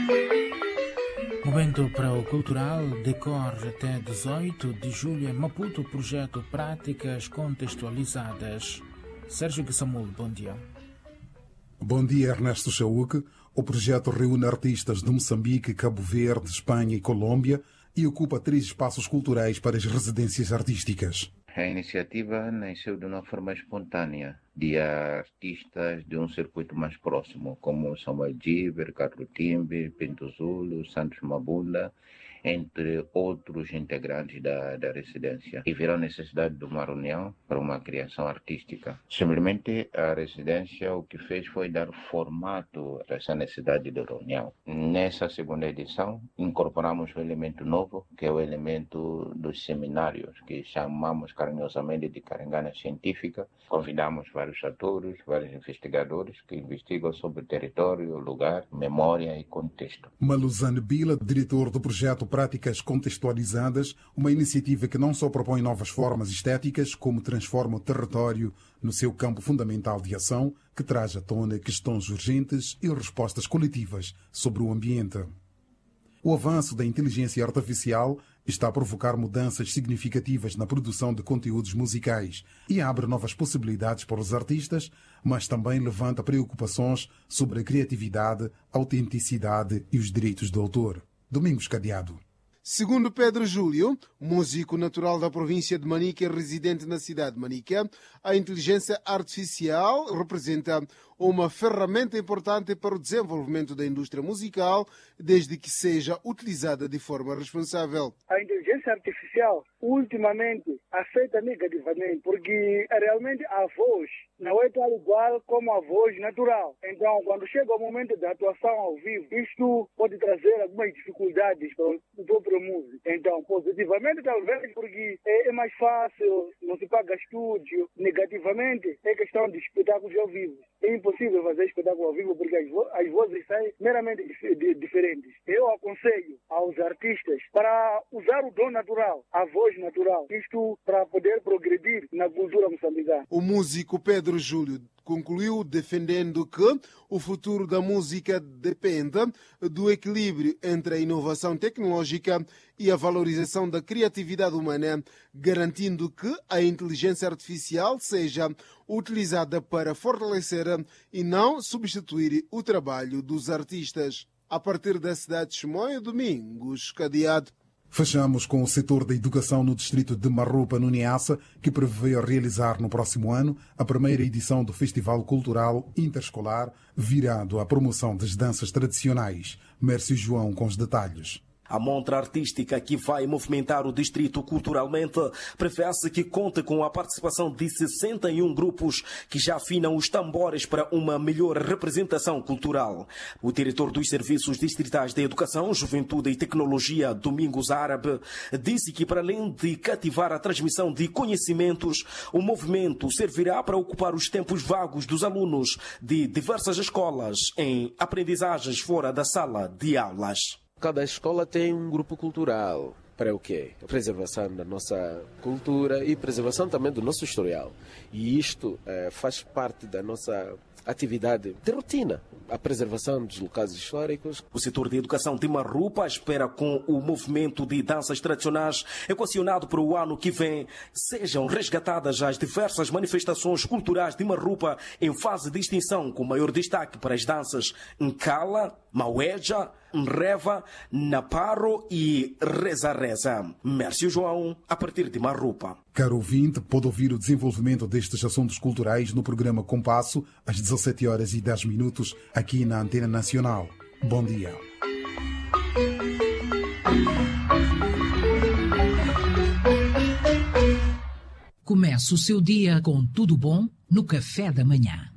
Momento para o cultural decorre até 18 de julho em Maputo, projeto Práticas Contextualizadas. Sérgio Guissamul, bom dia. Bom dia, Ernesto Chauque. O projeto reúne artistas de Moçambique, Cabo Verde, Espanha e Colômbia e ocupa 3 espaços culturais para as residências artísticas. A iniciativa nasceu de uma forma espontânea de artistas de um circuito mais próximo, como Samuel Giver, Carlos Timbe, Pinto Zulo, Santos Mabunda, entre outros integrantes da residência. E viram a necessidade de uma reunião para uma criação artística. Simplesmente a residência o que fez foi dar formato a essa necessidade de reunião. Nessa segunda edição, incorporamos um elemento novo, que é o elemento dos seminários, que chamamos carinhosamente de Carangana Científica. Convidamos vários atores, vários investigadores que investigam sobre território, lugar, memória e contexto. Maluzane Bila, diretor do projeto Práticas Contextualizadas, uma iniciativa que não só propõe novas formas estéticas, como transforma o território no seu campo fundamental de ação, que traz à tona questões urgentes e respostas coletivas sobre o ambiente. O avanço da inteligência artificial está a provocar mudanças significativas na produção de conteúdos musicais e abre novas possibilidades para os artistas, mas também levanta preocupações sobre a criatividade, a autenticidade e os direitos do autor. Domingos Cadeado. Segundo Pedro Júlio, músico natural da província de Manica e residente na cidade de Manica, a inteligência artificial representa uma ferramenta importante para o desenvolvimento da indústria musical, desde que seja utilizada de forma responsável. A inteligência artificial, ultimamente, afeta negativamente, porque realmente a voz não é tão igual como a voz natural. Então, quando chega o momento da atuação ao vivo, isto pode trazer algumas dificuldades para o próprio músico. Então, positivamente, talvez, porque é mais fácil, não se paga estúdio. Negativamente, é questão de espetáculos ao vivo. É impossível fazer espetáculo ao vivo porque as vozes saem meramente diferentes. Eu aconselho aos artistas para usar o dom natural, a voz natural, isto para poder progredir na cultura moçambicana. O músico Pedro Júlio concluiu defendendo que o futuro da música depende do equilíbrio entre a inovação tecnológica e a valorização da criatividade humana, garantindo que a inteligência artificial seja utilizada para fortalecer e não substituir o trabalho dos artistas. A partir da cidade de Chimoio, Domingos Cadeado. Fechamos com o setor da educação no distrito de Marrupa, no Niassa, que prevê realizar no próximo ano a primeira edição do Festival Cultural Interescolar, virado à promoção das danças tradicionais. Mércio João com os detalhes. A montra artística que vai movimentar o distrito culturalmente prevê-se que conte com a participação de 61 grupos que já afinam os tambores para uma melhor representação cultural. O diretor dos Serviços Distritais de Educação, Juventude e Tecnologia, Domingos Árabe, disse que para além de cativar a transmissão de conhecimentos, o movimento servirá para ocupar os tempos vagos dos alunos de diversas escolas em aprendizagens fora da sala de aulas. Cada escola tem um grupo cultural. Para o quê? A preservação da nossa cultura e preservação também do nosso historial. E isto faz parte da nossa atividade de rotina, a preservação dos locais históricos. O setor de educação de Marrupa espera com o movimento de danças tradicionais equacionado para o ano que vem sejam resgatadas as diversas manifestações culturais de Marrupa em fase de extinção, com maior destaque para as danças Nkala, Maueja, Nreva, Naparo e Reza-Reza. Mércio João, a partir de Marrupa. Caro ouvinte, pode ouvir o desenvolvimento destes assuntos culturais no programa Compasso, às 17h10, aqui na Antena Nacional. Bom dia. Comece o seu dia com tudo bom no café da manhã.